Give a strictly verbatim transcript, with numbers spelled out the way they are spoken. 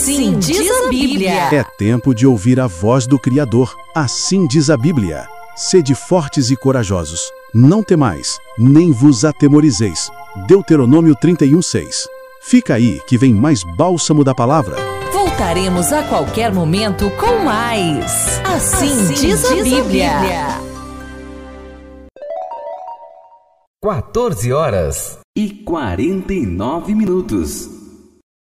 Assim diz a Bíblia. É tempo de ouvir a voz do Criador. Assim diz a Bíblia. Sede fortes e corajosos. Não temais, nem vos atemorizeis. Deuteronômio trinta e um, seis. Fica aí que vem mais bálsamo da palavra. Voltaremos a qualquer momento com mais. Assim, assim diz, a, diz Bíblia. a Bíblia. quatorze horas e quarenta e nove minutos.